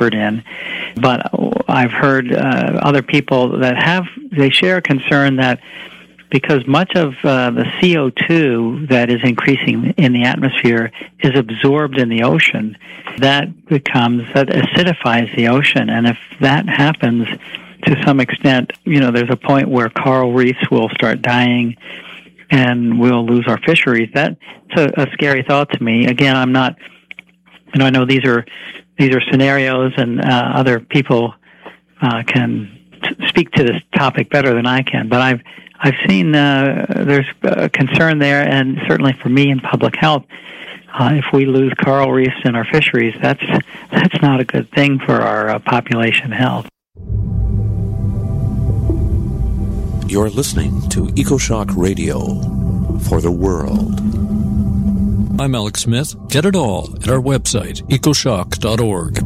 expert in, but I've heard other people that they share a concern that because much of the CO2 that is increasing in the atmosphere is absorbed in the ocean, that acidifies the ocean. And if that happens to some extent, there's a point where coral reefs will start dying and we'll lose our fisheries. That's a scary thought to me. Again, I'm not, I know these are scenarios, and other people can speak to this topic better than I can, but I've seen there's a concern there, and certainly for me in public health, if we lose coral reefs in our fisheries, that's not a good thing for our population health. You're listening to EcoShock Radio for the world. I'm Alex Smith. Get it all at our website, ecoshock.org.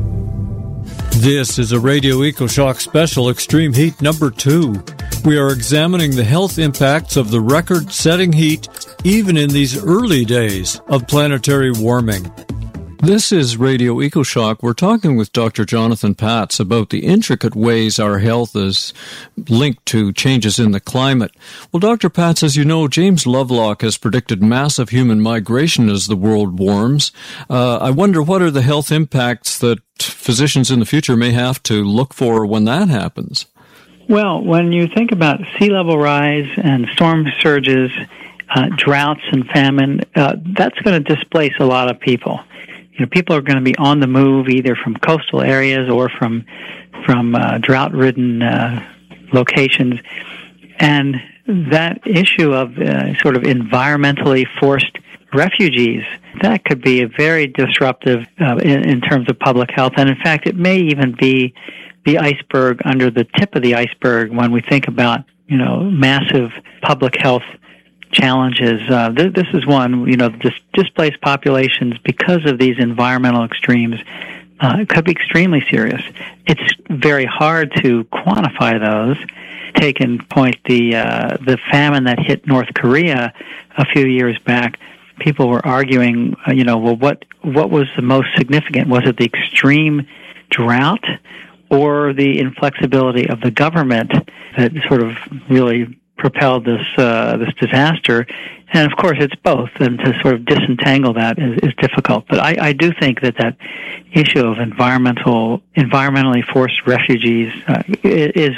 This is a Radio EcoShock Special Extreme Heat number 2. We are examining the health impacts of the record-setting heat even in these early days of planetary warming. This is Radio EcoShock. We're talking with Dr. Jonathan Patz about the intricate ways our health is linked to changes in the climate. Well, Dr. Patz, as you know, James Lovelock has predicted massive human migration as the world warms. I wonder, what are the health impacts that physicians in the future may have to look for when that happens? Well, when you think about sea level rise and storm surges, droughts and famine, that's going to displace a lot of people. People are going to be on the move either from coastal areas or from drought-ridden locations. And that issue of sort of environmentally forced refugees, that could be very disruptive in terms of public health. And in fact, it may even be the iceberg under the tip of the iceberg when we think about, massive public health challenges. This is one, displaced populations because of these environmental extremes could be extremely serious. It's very hard to quantify those. Take in point the famine that hit North Korea a few years back. People were arguing, what was the most significant? Was it the extreme drought or the inflexibility of the government that sort of really propelled this disaster? And of course it's both, and to sort of disentangle that is difficult. But I do think that issue of environmentally forced refugees is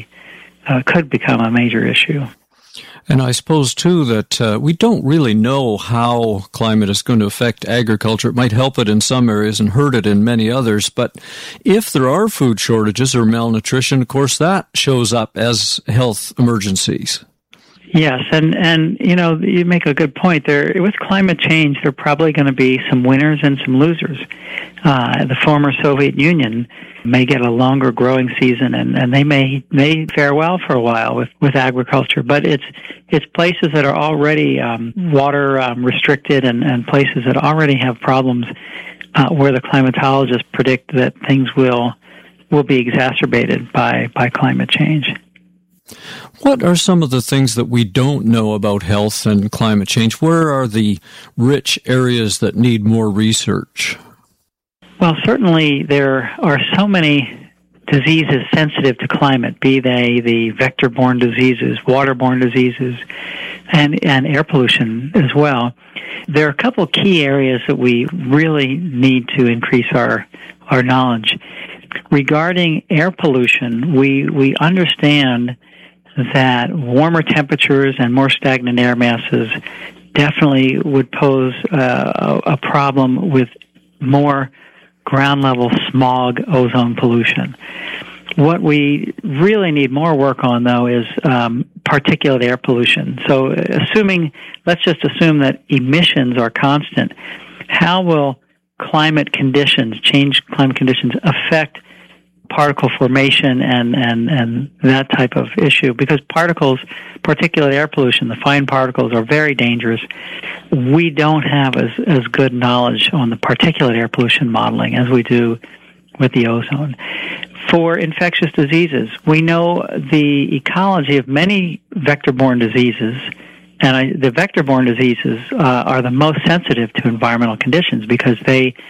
could become a major issue. And I suppose, too, that we don't really know how climate is going to affect agriculture. It might help it in some areas and hurt it in many others. But if there are food shortages or malnutrition, of course, that shows up as health emergencies. Yes, and you make a good point there. With climate change, there are probably going to be some winners and some losers. The former Soviet Union may get a longer growing season, and they may fare well for a while with agriculture. But it's places that are already water restricted and places that already have problems where the climatologists predict that things will be exacerbated by climate change. What are some of the things that we don't know about health and climate change? Where are the rich areas that need more research? Well, certainly there are so many diseases sensitive to climate, be they the vector-borne diseases, waterborne diseases, and air pollution as well. There are a couple of key areas that we really need to increase our knowledge. Regarding air pollution, we understand that warmer temperatures and more stagnant air masses definitely would pose a problem with more ground-level smog ozone pollution. What we really need more work on, though, is particulate air pollution. So let's just assume that emissions are constant. How will changed climate conditions affect particle formation and that type of issue? Because particulate air pollution, the fine particles, are very dangerous. We don't have as good knowledge on the particulate air pollution modeling as we do with the ozone. For infectious diseases, we know the ecology of many vector-borne diseases, and the vector-borne diseases are the most sensitive to environmental conditions because they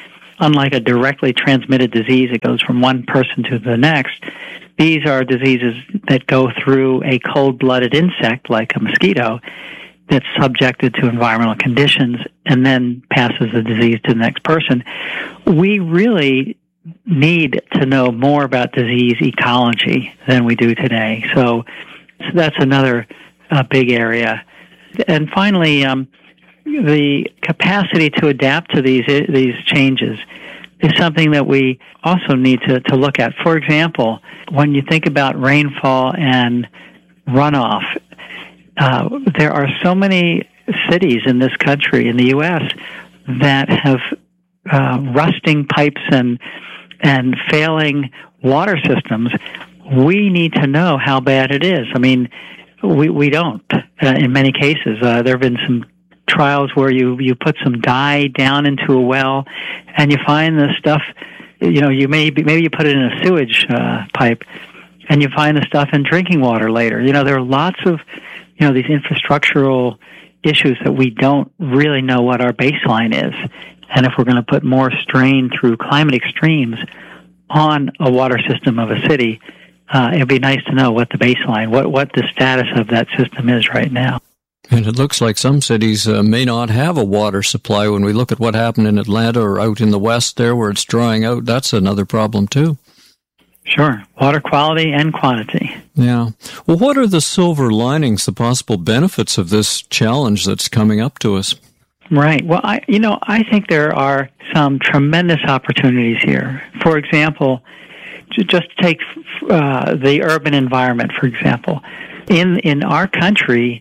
unlike a directly transmitted disease that goes from one person to the next, these are diseases that go through a cold-blooded insect like a mosquito that's subjected to environmental conditions and then passes the disease to the next person. We really need to know more about disease ecology than we do today. So that's another big area. And finally, the capacity to adapt to these changes is something that we also need to look at. For example, when you think about rainfall and runoff, there are so many cities in this country, in the U.S., that have rusting pipes and failing water systems. We need to know how bad it is. I mean, we don't in many cases. There have been some trials where you put some dye down into a well, and you find the stuff. You maybe you put it in a sewage pipe, and you find the stuff in drinking water later. There are lots of these infrastructural issues that we don't really know what our baseline is. And if we're going to put more strain through climate extremes on a water system of a city, it would be nice to know what the baseline, what the status of that system is right now. And it looks like some cities may not have a water supply. When we look at what happened in Atlanta or out in the west there where it's drying out, that's another problem too. Sure. Water quality and quantity. Yeah. Well, what are the silver linings, the possible benefits of this challenge that's coming up to us? Right. Well, I think there are some tremendous opportunities here. For example, just take the urban environment, for example. In our country,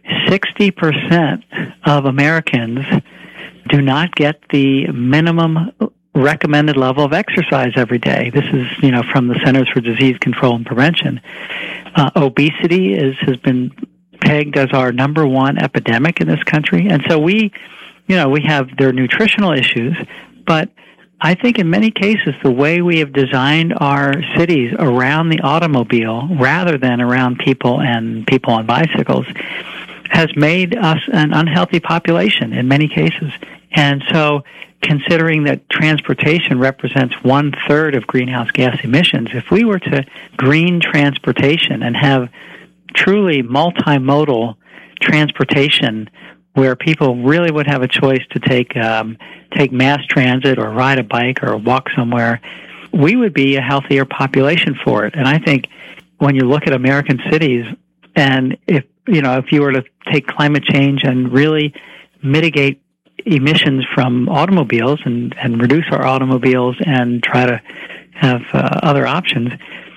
60% of Americans do not get the minimum recommended level of exercise every day. This is, from the Centers for Disease Control and Prevention. Obesity has been pegged as our number one epidemic in this country. And so we have their nutritional issues, but I think in many cases the way we have designed our cities around the automobile rather than around people on bicycles has made us an unhealthy population in many cases. And so considering that transportation represents 1/3 of greenhouse gas emissions, if we were to green transportation and have truly multimodal transportation where people really would have a choice to take mass transit or ride a bike or walk somewhere, we would be a healthier population for it. And I think when you look at American cities, and if you were to take climate change and really mitigate emissions from automobiles and reduce our automobiles and try to have other options,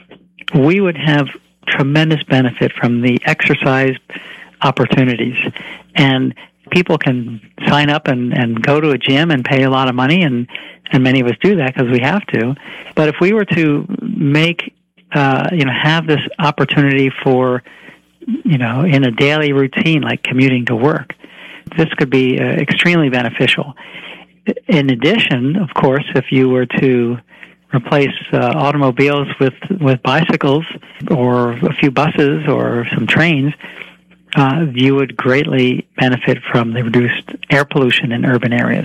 we would have tremendous benefit from the exercise opportunities. And people can sign up and go to a gym and pay a lot of money, and many of us do that because we have to. But if we were to make, have this opportunity for, in a daily routine like commuting to work, this could be extremely beneficial. In addition, of course, if you were to replace automobiles with bicycles or a few buses or some trains, you would greatly benefit from the reduced air pollution in urban areas.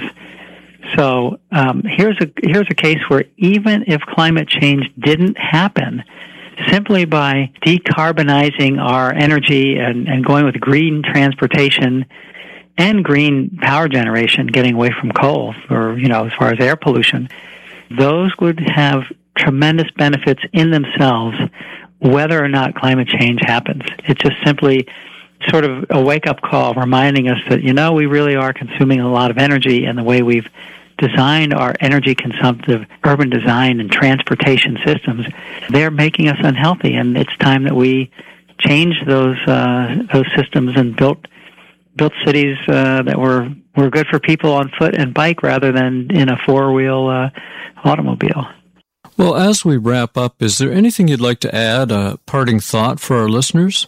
So here's a case where even if climate change didn't happen, simply by decarbonizing our energy and going with green transportation and green power generation, getting away from coal, or as far as air pollution, those would have tremendous benefits in themselves, whether or not climate change happens. It's just simply sort of a wake-up call reminding us that, we really are consuming a lot of energy, and the way we've designed our energy-consumptive urban design and transportation systems, they're making us unhealthy, and it's time that we change those systems and built cities that were good for people on foot and bike rather than in a four-wheel automobile. Well, as we wrap up, is there anything you'd like to add, a parting thought for our listeners?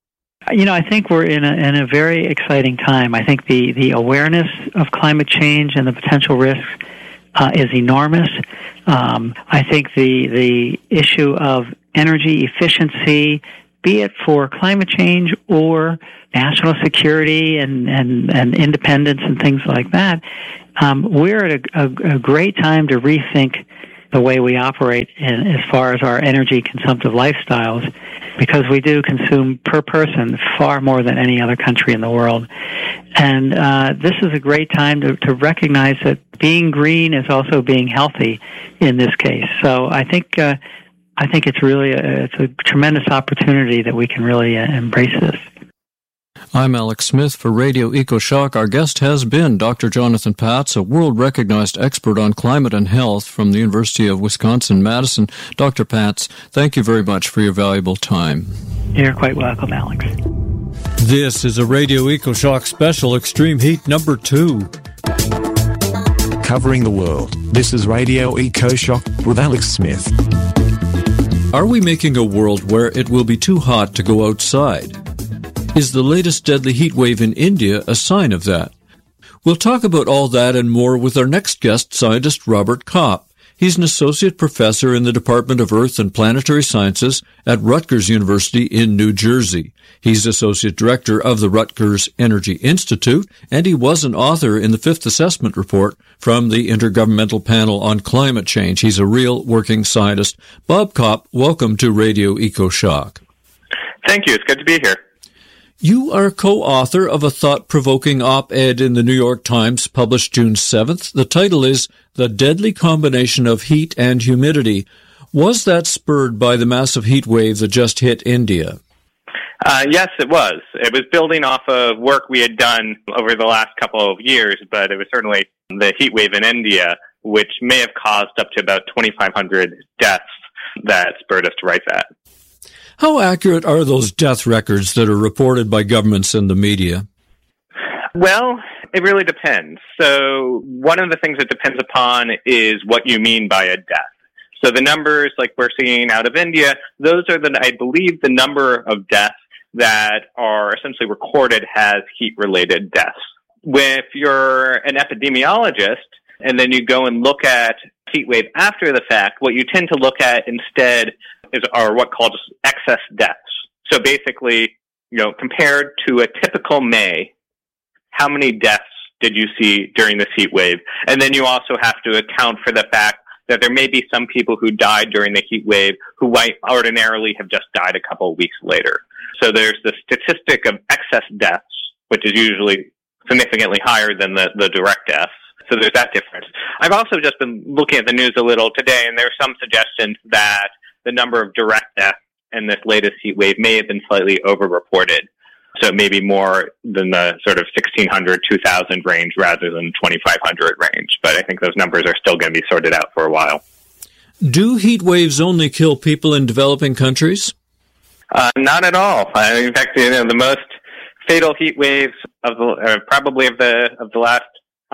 I think we're in a very exciting time. I think the awareness of climate change and the potential risks is enormous. I think the issue of energy efficiency, be it for climate change or national security and independence and things like that, we're at a great time to rethink the way we operate as far as our energy consumptive lifestyles, because we do consume per person far more than any other country in the world. And this is a great time to recognize that being green is also being healthy in this case. So I think it's really it's a tremendous opportunity that we can really embrace this. I'm Alex Smith for Radio EcoShock. Our guest has been Dr. Jonathan Patz, a world-recognized expert on climate and health from the University of Wisconsin-Madison. Dr. Patz, thank you very much for your valuable time. You're quite welcome, Alex. This is a Radio EcoShock special, Extreme Heat number 2. Covering the world, this is Radio EcoShock with Alex Smith. Are we making a world where it will be too hot to go outside? Is the latest deadly heat wave in India a sign of that? We'll talk about all that and more with our next guest, scientist Robert Kopp. He's an associate professor in the Department of Earth and Planetary Sciences at Rutgers University in New Jersey. He's associate director of the Rutgers Energy Institute, and he was an author in the Fifth Assessment Report from the Intergovernmental Panel on Climate Change. He's a real working scientist. Bob Kopp, welcome to Radio EcoShock. Thank you. It's good to be here. You are co-author of a thought-provoking op-ed in the New York Times published June 7th. The title is The Deadly Combination of Heat and Humidity. Was that spurred by the massive heat wave that just hit India? Yes, it was. It was building off of work we had done over the last couple of years, but it was certainly the heat wave in India, which may have caused up to about 2,500 deaths that spurred us to write that. How accurate are those death records that are reported by governments and the media? Well, it really depends. So one of the things it depends upon is what you mean by a death. So the numbers like we're seeing out of India, those are I believe the number of deaths that are essentially recorded as heat-related deaths. If you're an epidemiologist and then you go and look at heat wave after the fact, what you tend to look at instead are what called excess deaths. So basically, compared to a typical May, how many deaths did you see during this heat wave? And then you also have to account for the fact that there may be some people who died during the heat wave who might ordinarily have just died a couple of weeks later. So there's the statistic of excess deaths, which is usually significantly higher than the direct deaths. So there's that difference. I've also just been looking at the news a little today, and there's some suggestions that the number of direct deaths in this latest heat wave may have been slightly overreported. So maybe more than the sort of 1,600, 2,000 range rather than 2,500 range. But I think those numbers are still going to be sorted out for a while. Do heat waves only kill people in developing countries? Not at all. In fact, the most fatal heat waves of probably of the last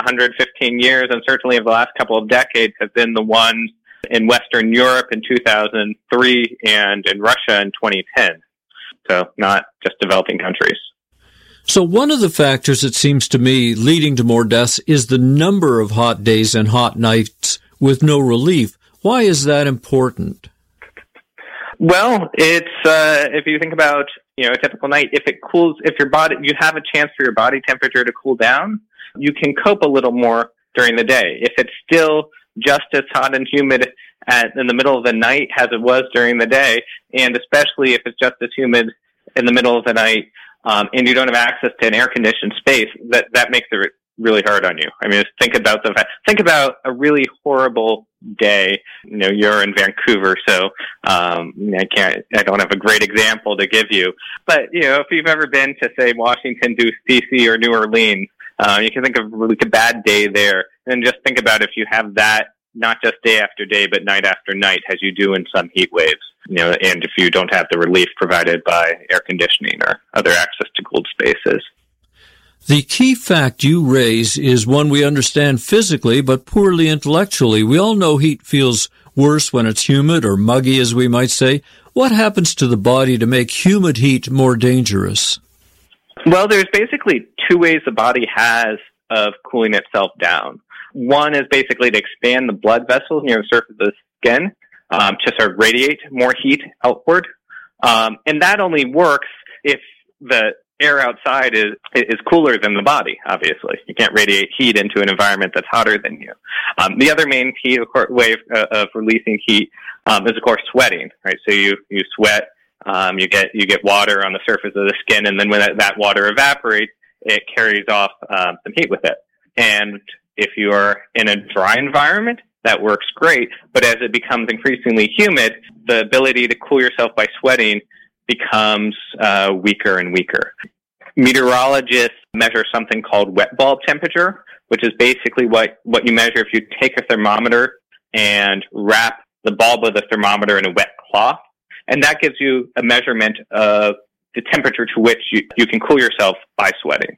115 years, and certainly of the last couple of decades, have been the ones in Western Europe in 2003 and in Russia in 2010. So not just developing countries. So one of the factors, it seems to me, leading to more deaths is the number of hot days and hot nights with no relief. Why is that important? Well, it's if you think about a typical night, if you have a chance for your body temperature to cool down, you can cope a little more during the day. If it's still just as hot and humid in the middle of the night as it was during the day, and especially if it's just as humid in the middle of the night, and you don't have access to an air-conditioned space, that makes it really hard on you. I mean, just think about a really horrible day. You're in Vancouver, so I don't have a great example to give you. But if you've ever been to, say, Washington D.C. or New Orleans, you can think of like a bad day there, and just think about if you have that not just day after day, but night after night, as you do in some heat waves. And if you don't have the relief provided by air conditioning or other access to cooled spaces. The key fact you raise is one we understand physically, but poorly intellectually. We all know heat feels worse when it's humid or muggy, as we might say. What happens to the body to make humid heat more dangerous? Well, there's basically two ways the body has of cooling itself down. One is basically to expand the blood vessels near the surface of the skin to sort of radiate more heat outward. And that only works if air outside is cooler than the body, obviously. You can't radiate heat into an environment that's hotter than you. The other main way of releasing heat is, of course, sweating, right? So you sweat, you get water on the surface of the skin, and then when that water evaporates, it carries off some heat with it. And if you're in a dry environment, that works great. But as it becomes increasingly humid, the ability to cool yourself by sweating becomes weaker and weaker. Meteorologists measure something called wet bulb temperature, which is basically what you measure if you take a thermometer and wrap the bulb of the thermometer in a wet cloth. And that gives you a measurement of the temperature to which you can cool yourself by sweating.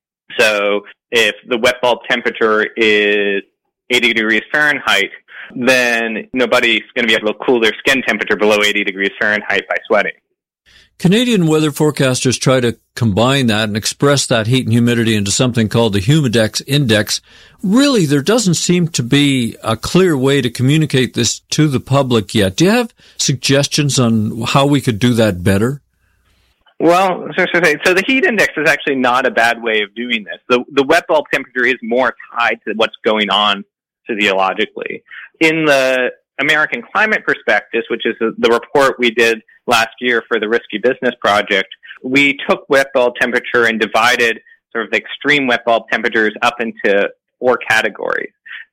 So if the wet bulb temperature is 80 degrees Fahrenheit, then nobody's going to be able to cool their skin temperature below 80 degrees Fahrenheit by sweating. Canadian weather forecasters try to combine that and express that heat and humidity into something called the Humidex Index. Really, there doesn't seem to be a clear way to communicate this to the public yet. Do you have suggestions on how we could do that better? Well, so the heat index is actually not a bad way of doing this. The wet bulb temperature is more tied to what's going on physiologically. In the American Climate Prospectus, which is the report we did last year for the Risky Business Project, we took wet bulb temperature and divided sort of the extreme wet bulb temperatures up into 4 categories.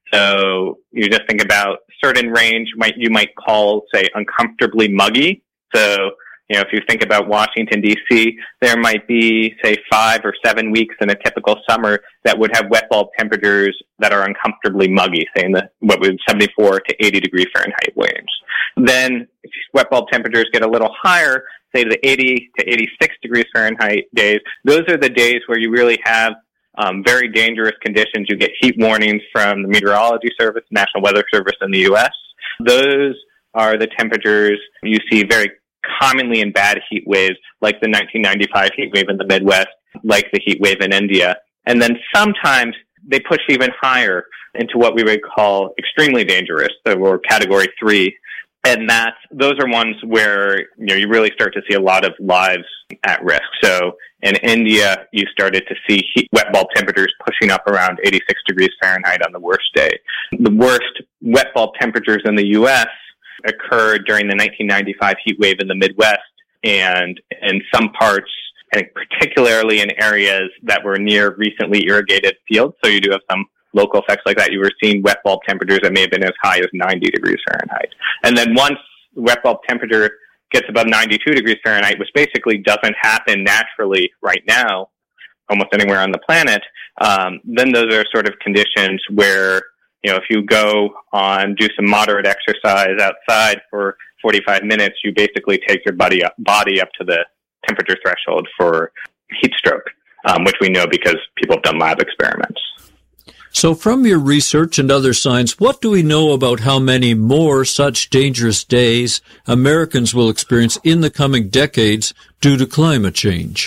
So you just think about certain range you might call, say, uncomfortably muggy. So, if you think about Washington, D.C., there might be, say, 5 or 7 weeks in a typical summer that would have wet bulb temperatures that are uncomfortably muggy, say in the 74 to 80 degree Fahrenheit range. Then if wet bulb temperatures get a little higher, say the 80 to 86 degrees Fahrenheit days, those are the days where you really have very dangerous conditions. You get heat warnings from the Meteorology Service, National Weather Service in the U.S. Those are the temperatures you see very commonly in bad heat waves, like the 1995 heat wave in the Midwest, like the heat wave in India. And then sometimes they push even higher into what we would call extremely dangerous, or category 3. And those are ones where, you really start to see a lot of lives at risk. So in India, you started to see wet bulb temperatures pushing up around 86 degrees Fahrenheit on the worst day. The worst wet bulb temperatures in the U.S. occurred during the 1995 heat wave in the Midwest, and in some parts, I think particularly in areas that were near recently irrigated fields. So you do have some local effects like that. You were seeing wet bulb temperatures that may have been as high as 90 degrees Fahrenheit. And then once wet bulb temperature gets above 92 degrees Fahrenheit, which basically doesn't happen naturally right now, almost anywhere on the planet, then those are sort of conditions where, if you do some moderate exercise outside for 45 minutes, you basically take your body up to the temperature threshold for heat stroke, which we know because people have done lab experiments. So from your research and other science, what do we know about how many more such dangerous days Americans will experience in the coming decades due to climate change?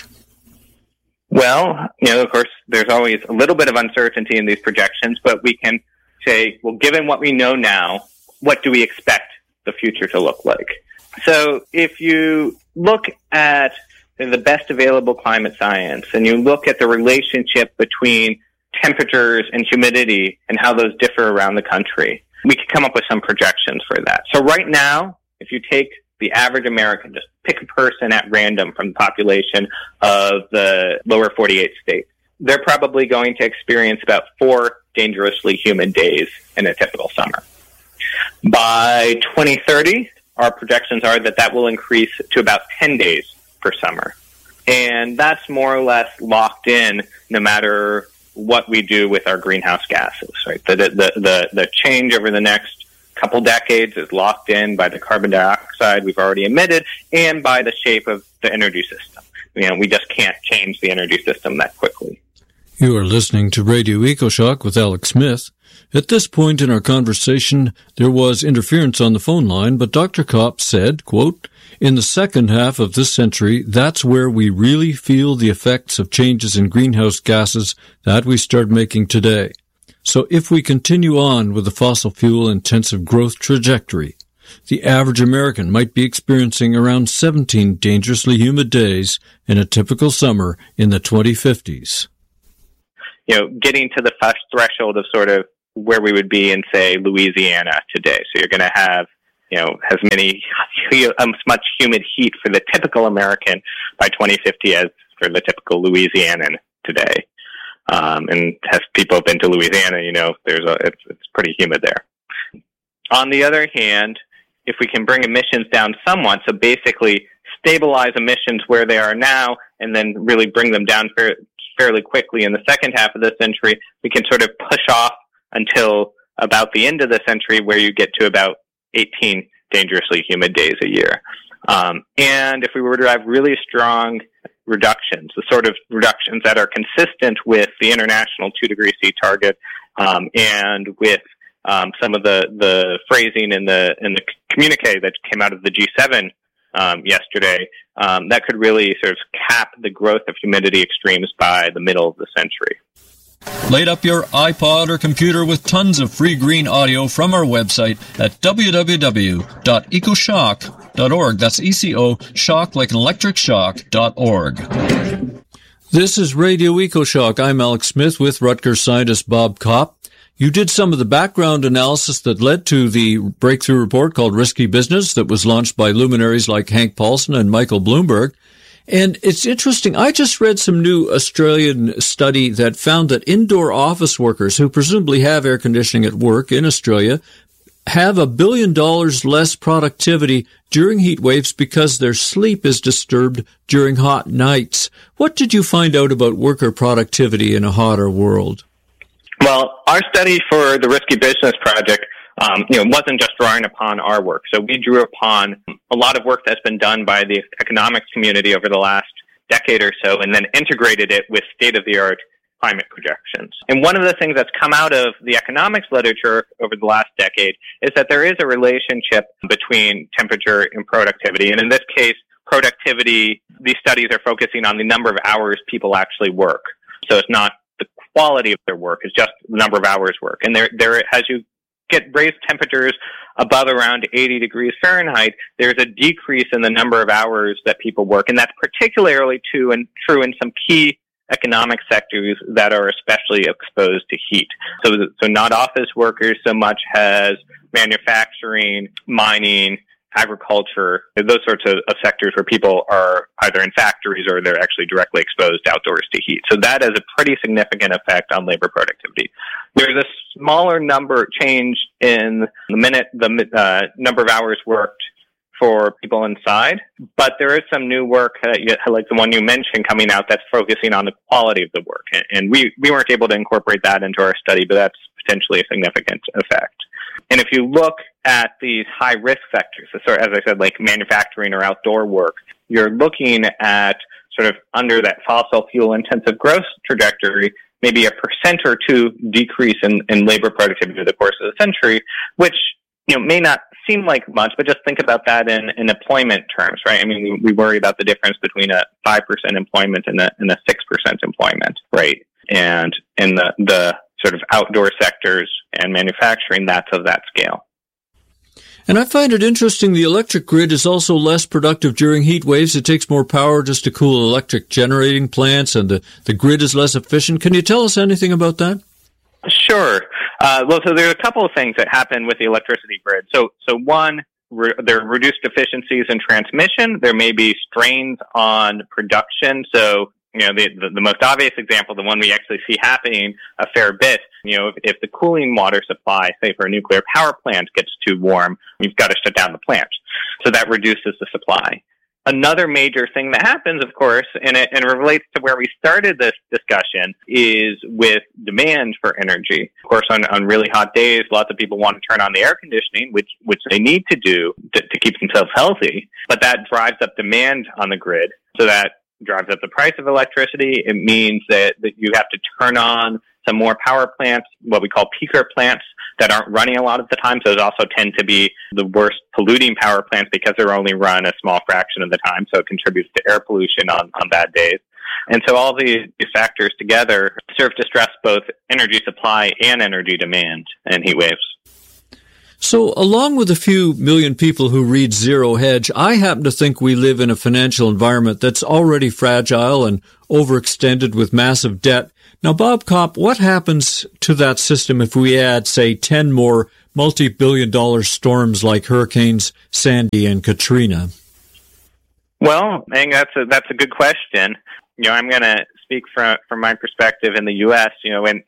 Well, of course, there's always a little bit of uncertainty in these projections, but we can say, well, given what we know now, what do we expect the future to look like? So if you look at the best available climate science and you look at the relationship between temperatures and humidity and how those differ around the country, we can come up with some projections for that. So right now, if you take the average American, just pick a person at random from the population of the lower 48 states, they're probably going to experience about 4 dangerously humid days in a typical summer. By 2030, our projections are that will increase to about 10 days per summer. And that's more or less locked in no matter what we do with our greenhouse gases, right? The change over the next couple decades is locked in by the carbon dioxide we've already emitted and by the shape of the energy system. We just can't change the energy system that quickly. You are listening to Radio EcoShock with Alex Smith. At this point in our conversation, there was interference on the phone line, but Dr. Kopp said, quote, "In the second half of this century, that's where we really feel the effects of changes in greenhouse gases that we start making today. So if we continue on with the fossil fuel intensive growth trajectory, The average American might be experiencing around 17 dangerously humid days in a typical summer in the 2050s. Getting to the threshold of sort of where we would be in, say, Louisiana today. So you're going to have, as much humid heat for the typical American by 2050 as for the typical Louisianan today. And as people have been to Louisiana, it's pretty humid there. On the other hand, if we can bring emissions down somewhat, so basically stabilize emissions where they are now and then really bring them down fairly quickly in the second half of the century, we can sort of push off until about the end of the century where you get to about 18 dangerously humid days a year. And if we were to have really strong reductions, the sort of reductions that are consistent with the international 2 degree C target, and with some of the phrasing in the communique that came out of the G7 yesterday, that could really sort of cap the growth of humidity extremes by the middle of the century. Light up your iPod or computer with tons of free green audio from our website at www.ecoshock.org. That's ECO, shock like an electric shock.org. This is Radio EcoShock. I'm Alex Smith with Rutgers scientist Bob Kopp. You did some of the background analysis that led to the breakthrough report called Risky Business that was launched by luminaries like Hank Paulson and Michael Bloomberg. And it's interesting. I just read some new Australian study that found that indoor office workers who presumably have air conditioning at work in Australia have $1 billion less productivity during heat waves because their sleep is disturbed during hot nights. What did you find out about worker productivity in a hotter world? Well, our study for the Risky Business Project wasn't just drawing upon our work. So we drew upon a lot of work that's been done by the economics community over the last decade or so, and then integrated it with state-of-the-art climate projections. And one of the things that's come out of the economics literature over the last decade is that there is a relationship between temperature and productivity. And in this case, productivity, these studies are focusing on the number of hours people actually work. So it's not the quality of their work, it's just the number of hours work. And there as you get raised temperatures above around 80 degrees Fahrenheit, there's a decrease in the number of hours that people work. And that's particularly true in some key economic sectors that are especially exposed to heat. So not office workers so much as manufacturing, mining, agriculture, those sorts of sectors where people are either in factories or they're actually directly exposed outdoors to heat. So that has a pretty significant effect on labor productivity. There's a smaller number change in the number of hours worked for people inside, but there is some new work, like the one you mentioned, coming out that's focusing on the quality of the work. And we weren't able to incorporate that into our study, but that's potentially a significant effect. And if you look at these high-risk sectors, so as I said, like manufacturing or outdoor work, you're looking at sort of under that fossil fuel-intensive growth trajectory, maybe 1% or 2% decrease in labor productivity over the course of the century, which may not seem like much, but just think about that in employment terms, right? I mean, we worry about the difference between a 5% employment and a 6% employment rate. And in the sort of outdoor sectors and manufacturing, that's of that scale. And I find it interesting the electric grid is also less productive during heat waves. It takes more power just to cool electric generating plants, and the grid is less efficient. Can you tell us anything about that? Sure. So there are a couple of things that happen with the electricity grid. So one, there are reduced efficiencies in transmission. There may be strains on production. So the most obvious example, the one we actually see happening a fair bit, if the cooling water supply, say for a nuclear power plant, gets too warm, you've got to shut down the plant. So that reduces the supply. Another major thing that happens, of course, and it relates to where we started this discussion, is with demand for energy. Of course, on really hot days, lots of people want to turn on the air conditioning, which they need to do to keep themselves healthy, but that drives up demand on the grid. So that drives up the price of electricity. It means that you have to turn on some more power plants, what we call peaker plants, that aren't running a lot of the time. So those also tend to be the worst polluting power plants because they're only run a small fraction of the time. So it contributes to air pollution on bad days. And so all these factors together serve to stress both energy supply and energy demand in heat waves. So, along with a few million people who read Zero Hedge, I happen to think we live in a financial environment that's already fragile and overextended with massive debt. Now, Bob Kopp, what happens to that system if we add, say, 10 more multi-billion-dollar storms like Hurricanes Sandy and Katrina? Well, I think that's a good question. I'm going to speak from my perspective in the U.S. In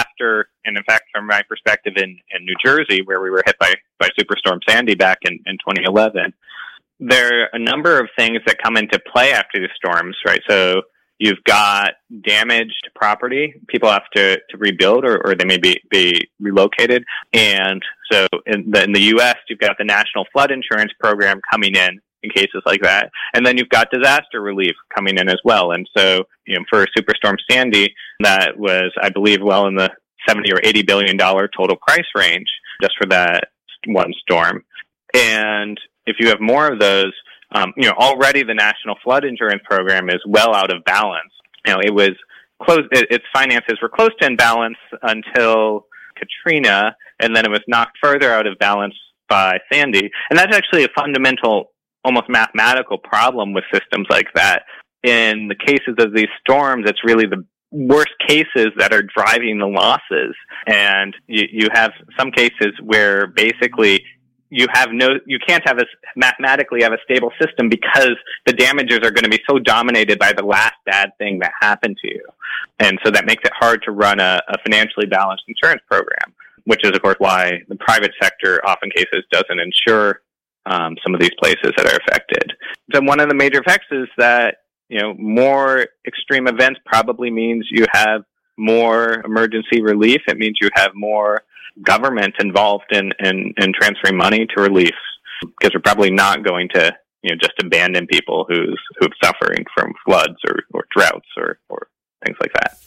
fact, from my perspective in New Jersey, where we were hit by Superstorm Sandy back in 2011. There are a number of things that come into play after the storms, right? So you've got damaged property. People have to rebuild, or they may be relocated. And so in the U.S., you've got the National Flood Insurance Program coming in cases like that. And then you've got disaster relief coming in as well. And so, for Superstorm Sandy, that was, I believe, well in the $70 or $80 billion total price range just for that one storm. And if you have more of those, already the National Flood Insurance Program is well out of balance. It was close, its finances were close to in balance until Katrina, and then it was knocked further out of balance by Sandy. And that's actually a fundamental, almost mathematical problem with systems like that. In the cases of these storms, it's really the worst cases that are driving the losses. And you have some cases where basically you can't mathematically have a stable system because the damages are going to be so dominated by the last bad thing that happened to you. And so that makes it hard to run a financially balanced insurance program, which is, of course, why the private sector often cases doesn't insure some of these places that are affected. So one of the major effects is that, more extreme events probably means you have more emergency relief. It means you have more government involved in transferring money to relief, because we're probably not going to, just abandon people who've suffering from floods or droughts or things like that.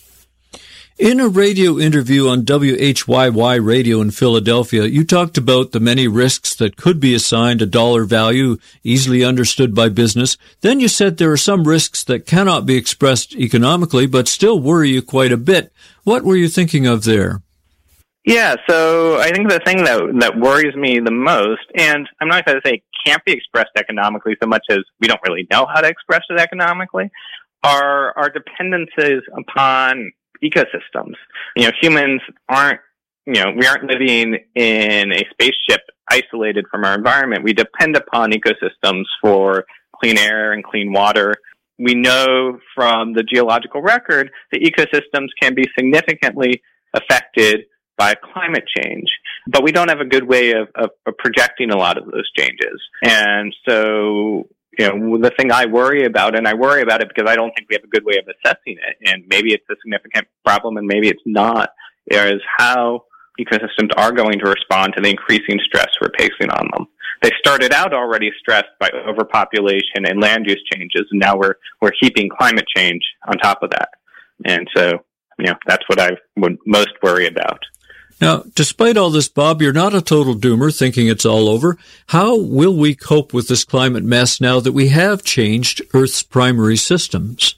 In a radio interview on WHYY Radio in Philadelphia, you talked about the many risks that could be assigned a dollar value easily understood by business. Then you said there are some risks that cannot be expressed economically but still worry you quite a bit. What were you thinking of there? Yeah, so I think the thing that worries me the most, and I'm not going to say it can't be expressed economically so much as we don't really know how to express it economically, are our dependencies upon ecosystems. Humans aren't, we aren't living in a spaceship isolated from our environment. We depend upon ecosystems for clean air and clean water. We know from the geological record that ecosystems can be significantly affected by climate change, but we don't have a good way of projecting a lot of those changes. And so, the thing I worry about, and I worry about it because I don't think we have a good way of assessing it, and maybe it's a significant problem and maybe it's not, is how ecosystems are going to respond to the increasing stress we're placing on them. They started out already stressed by overpopulation and land use changes, and now we're heaping climate change on top of that. And so, that's what I would most worry about. Now, despite all this, Bob, you're not a total doomer thinking it's all over. How will we cope with this climate mess now that we have changed Earth's primary systems?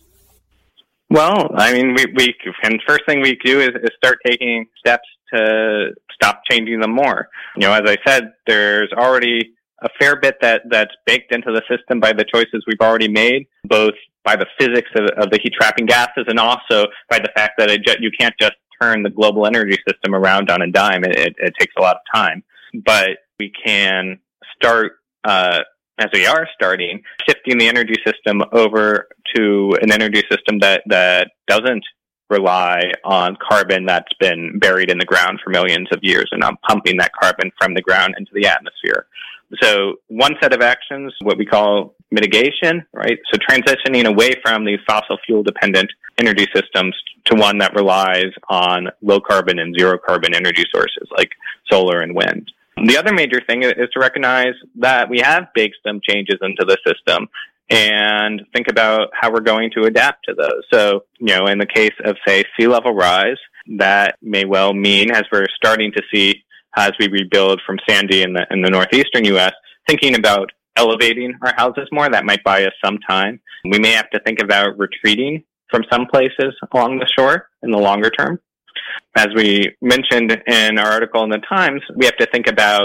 Well, I mean, and first thing we do is start taking steps to stop changing them more. As I said, there's already a fair bit that's baked into the system by the choices we've already made, both by the physics of the heat-trapping gases and also by the fact that you can't just turn the global energy system around on a dime. It takes a lot of time. But we can start, as we are starting, shifting the energy system over to an energy system that doesn't rely on carbon that's been buried in the ground for millions of years and on pumping that carbon from the ground into the atmosphere. So one set of actions, what we call mitigation, right? So transitioning away from these fossil fuel dependent energy systems to one that relies on low carbon and zero carbon energy sources like solar and wind. The other major thing is to recognize that we have baked some changes into the system and think about how we're going to adapt to those. So, in the case of, say, sea level rise, that may well mean, as we're starting to see as we rebuild from Sandy in the northeastern U.S., thinking about elevating our houses more. That might buy us some time. We may have to think about retreating from some places along the shore in the longer term. As we mentioned in our article in the Times, we have to think about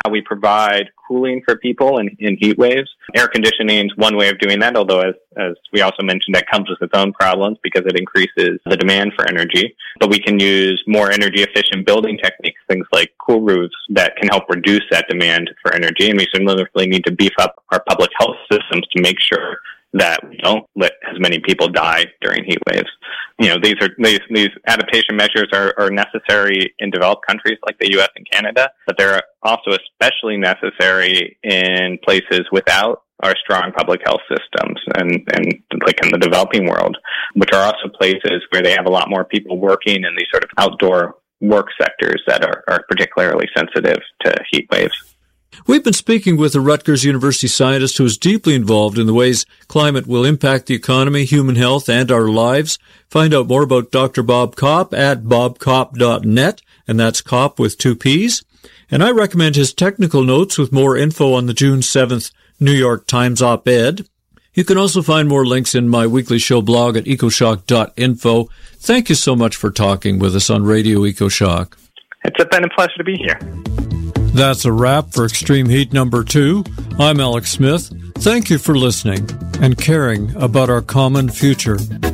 how we provide cooling for people in heat waves. Air conditioning is one way of doing that, although as we also mentioned, that comes with its own problems because it increases the demand for energy. But we can use more energy efficient building techniques, things like cool roofs, that can help reduce that demand for energy. And we similarly need to beef up our public health systems to make sure that we don't let as many people die during heat waves. These adaptation measures are necessary in developed countries like the U.S. and Canada, but they're also especially necessary in places without our strong public health systems and like in the developing world, which are also places where they have a lot more people working in these sort of outdoor work sectors that are particularly sensitive to heat waves. We've been speaking with a Rutgers University scientist who is deeply involved in the ways climate will impact the economy, human health, and our lives. Find out more about Dr. Bob Kopp at bobkopp.net, and that's Kopp with 2 P's. And I recommend his technical notes with more info on the June 7th New York Times op-ed. You can also find more links in my weekly show blog at ecoshock.info. Thank you so much for talking with us on Radio EcoShock. It's been a pleasure to be here. That's a wrap for Extreme Heat number 2. I'm Alex Smith. Thank you for listening and caring about our common future.